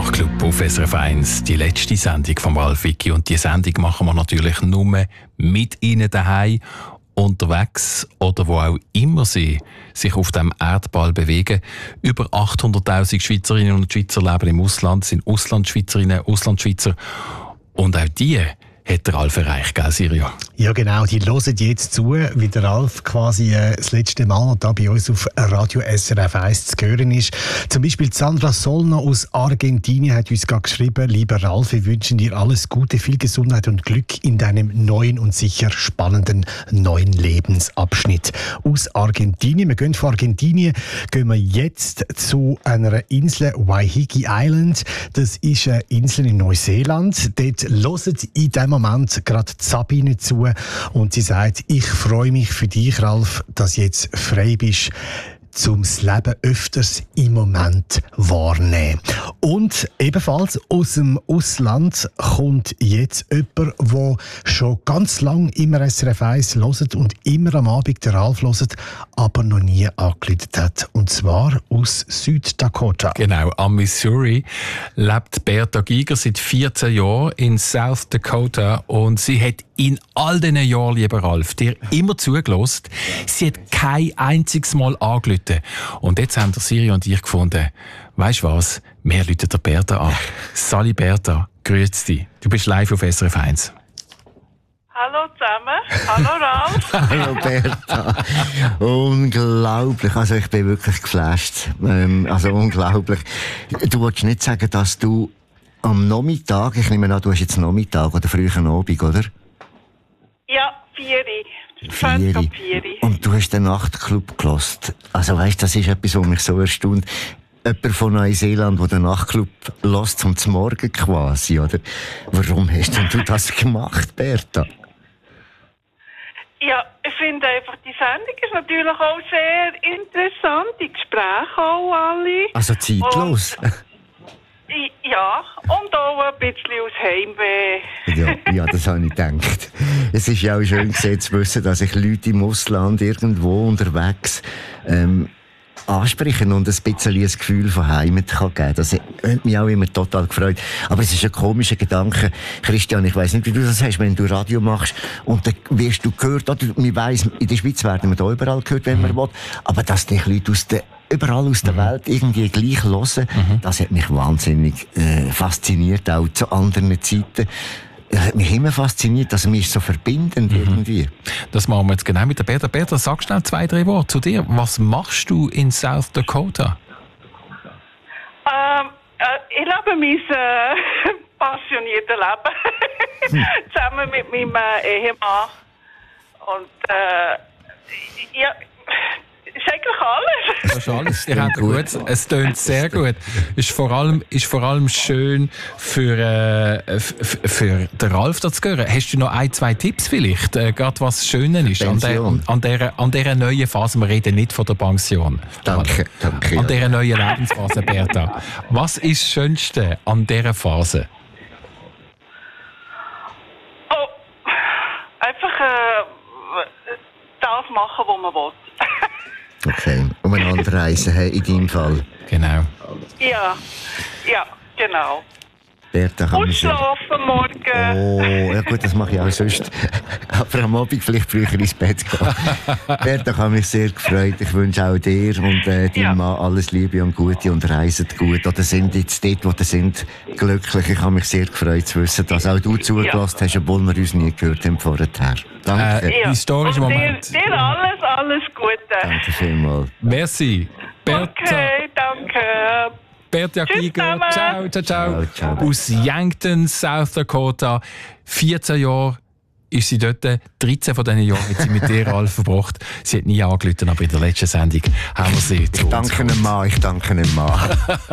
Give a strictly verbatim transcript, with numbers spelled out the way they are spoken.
Nachtclub auf S R F eins, die letzte Sendung von Ralf Vicki. Und diese Sendung machen wir natürlich nur mit Ihnen daheim, unterwegs oder wo auch immer Sie sich auf dem Erdball bewegen. Über achthunderttausend Schweizerinnen und Schweizer leben im Ausland, sind Auslandschweizerinnen, Auslandschweizer. Und auch die hat der Ralf erreicht, gell, Sirio? Ja, genau. Die hören jetzt zu, wie der Ralf quasi äh, das letzte Mal da bei uns auf Radio S R F eins zu hören ist. Zum Beispiel Sandra Solno aus Argentinien hat uns gerade geschrieben: Lieber Ralf, wir wünschen dir alles Gute, viel Gesundheit und Glück in deinem neuen und sicher spannenden neuen Lebensabschnitt. Aus Argentinien. Wir gehen von Argentinien gehen wir jetzt zu einer Insel, Waiheke Island. Das ist eine Insel in Neuseeland. Dort hören in diesem Moment gerade Sabine zu und sie sagt: Ich freue mich für dich, Ralf, dass du jetzt frei bist, um das Leben öfters im Moment wahrnehmen. Und ebenfalls aus dem Ausland kommt jetzt jemand, der schon ganz lange immer S R F eins hört und immer am Abend den Ralf hört, aber noch nie angerufen hat. Und zwar aus Süddakota. Genau, am Missouri lebt Bertha Giger seit vierzehn Jahren in South Dakota und sie hat in all diesen Jahren, lieber Ralf, dir immer zugelassen. Sie hat kein einziges Mal angerufen. Und jetzt haben der Siri und ich gefunden, weisst du was, wir rufen der Bertha an. Sali Bertha, grüß dich. Du bist live auf S R F eins. Hallo zusammen, hallo Ralf. Hallo Bertha. Unglaublich, also ich bin wirklich geflasht. Ähm, also unglaublich. Du wolltest nicht sagen, dass du am Nachmittag, ich nehme an, du hast jetzt Nachmittag oder frühen Abend, oder? Ja, Vieri. Vieri. Vieri. Und du hast den Nachtclub gehört. Also weisst, das ist etwas, was mich so erstaunt. Jemand von Neuseeland, der den Nachtclub hört, zum Morgen quasi, oder? Warum hast denn du das gemacht, Bertha? Ja, ich finde einfach, die Sendung ist natürlich auch sehr interessant. Die Gespräche auch alle. Also zeitlos. Und, ja, und auch ein bisschen aus Heimweh. Ja, ja, das habe ich gedacht. Es ist ja auch schön gesehen zu wissen, dass ich Leute im Ausland irgendwo unterwegs ähm, ansprechen und ein bisschen ein Gefühl von Heimat kann geben. Das hat mich auch immer total gefreut. Aber es ist ein komischer Gedanke. Christian, ich weiss nicht, wie du das hast, wenn du Radio machst und dann wirst du gehört, oder man weiss, in der Schweiz werden wir da überall gehört, wenn man will, aber dass dich Leute aus der überall aus der Welt irgendwie gleich hören, mhm. das hat mich wahnsinnig äh, fasziniert, auch zu anderen Zeiten. Es hat mich immer fasziniert, dass mich so verbindend mhm. irgendwie. Das machen wir jetzt genau mit der Bertha. Bertha, sag schnell zwei, drei Worte zu dir. Was machst du in South Dakota? Ähm, äh, ich lebe mein äh, passioniertes Leben. hm. Zusammen mit meinem äh, Ehemann. Und äh, ja... Das ist eigentlich alles. Das ist alles. Ihr habt gut. Es tönt sehr gut. Ist vor allem, ist vor allem schön für, äh, für den Ralf da zu hören. Hast du noch ein, zwei Tipps vielleicht? Äh, gerade was Schönes ist an der, an, der, an dieser neuen Phase. Wir reden nicht von der Pension. Danke, danke. An dieser neuen Lebensphase, Bertha. Was ist das Schönste an dieser Phase? Oh, einfach äh, das machen, was man will. Okay, umeinander reisen, hey, in deinem Fall. Genau. Ja, ja, genau. Bertha, kann Ausschlafen morgen. Oh, ja gut, das mache ich auch sonst. Aber am Abend vielleicht früher ins Bett gehen. Bertha, ich habe mich sehr gefreut. Ich wünsche auch dir und äh, deinem ja. Mann alles Liebe und Gute und reiset gut. Oder sind jetzt dort, wo sie sind, glücklich. Ich habe mich sehr gefreut zu wissen, dass auch du zugelassen ja. hast, obwohl wir uns nie gehört haben vorher. Danke. Äh, ja. Historischer Moment. Dir, dir alles, alles Gute. Danke vielmals. Merci. Bertha. Okay, danke. Bertha Giger, ciao, ciao, ciao. ciao, ciao. Aus Yankton, South Dakota. vierzehn Jahre ist sie dort. dreizehn von diesen Jahren hat sie mit dir, Ralf, verbracht. Sie hat nie angerufen, aber in der letzten Sendung haben wir sie zu Ich danke einem Mann, ich danke einem Mann.